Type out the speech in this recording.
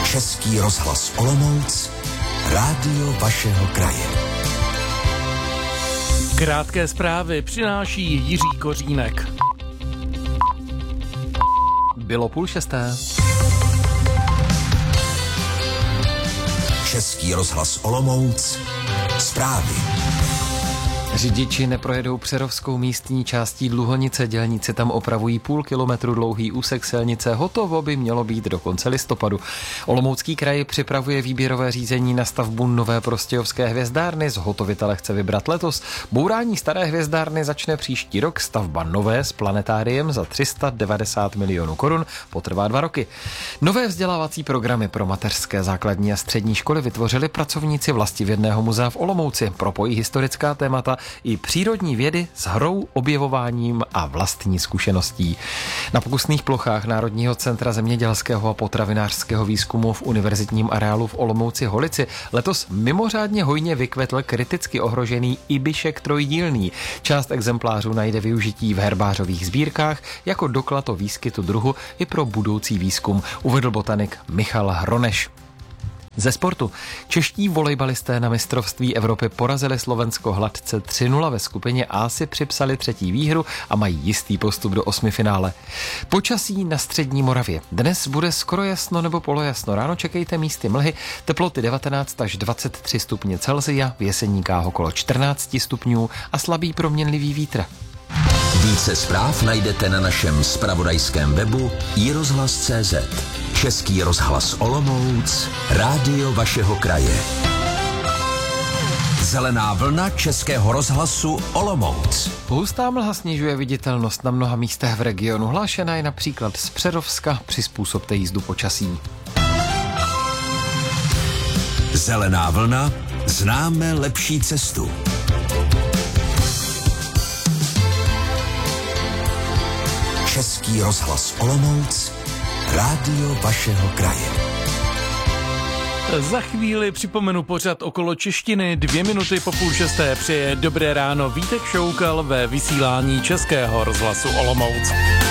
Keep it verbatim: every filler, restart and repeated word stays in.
Český rozhlas Olomouc, rádio vašeho kraje. Krátké zprávy přináší Jiří Kořínek. Bylo půl šesté. Český rozhlas Olomouc, zprávy. Řidiči neprojedou přerovskou místní částí Dluhonice, dělníci tam opravují půl kilometru dlouhý úsek silnice, hotovo by mělo být do konce listopadu. Olomoucký kraj připravuje výběrové řízení na stavbu nové prostějovské hvězdárny, zhotovitele chce vybrat letos. Bourání staré hvězdárny začne příští rok, stavba nové s planetáriem za tři sta devadesát milionů korun potrvá dva roky. Nové vzdělávací programy pro mateřské, základní a střední školy vytvořili pracovníci Vlastivědného muzea v Olomouci, propojí historická témata i přírodní vědy s hrou, objevováním a vlastní zkušeností. Na pokusných plochách Národního centra zemědělského a potravinářského výzkumu v univerzitním areálu v Olomouci Holici letos mimořádně hojně vykvetl kriticky ohrožený ibišek trojdílný. Část exemplářů najde využití v herbářových sbírkách jako doklad o výskytu druhu i pro budoucí výzkum, uvedl botanik Michal Hroneš. Ze sportu. Čeští volejbalisté na mistrovství Evropy porazili Slovensko hladce tři nula, ve skupině A si připsali třetí výhru a mají jistý postup do osmifinále. Počasí na střední Moravě. Dnes bude skoro jasno nebo polojasno. Ráno čekejte místy mlhy, teploty devatenáct až dvacet tři stupně Celsia, v Jeseníkách okolo čtrnáct stupňů a slabý proměnlivý vítr. Více zpráv najdete na našem zpravodajském webu i rozhlas tečka cé zet. Český rozhlas Olomouc, rádio vašeho kraje. Zelená vlna Českého rozhlasu Olomouc. Hustá mlha snižuje viditelnost na mnoha místech v regionu. Hlášena je například z Přerovska, přizpůsobte jízdu počasí. Zelená vlna, známe lepší cestu. Český rozhlas Olomouc, rádio vašeho kraje. Za chvíli připomenu pořad okolo češtiny, dvě minuty po půl šesté přeje dobré ráno Vítek Šoukal ve vysílání Českého rozhlasu Olomouc.